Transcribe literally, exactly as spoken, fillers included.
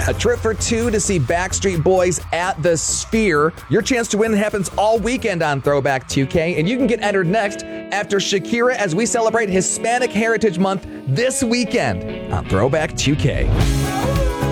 A trip for two to see Backstreet Boys at the Sphere. Your chance to win happens all weekend on Throwback two K, and you can get entered next after Shakira as we celebrate Hispanic Heritage Month this weekend on Throwback two K.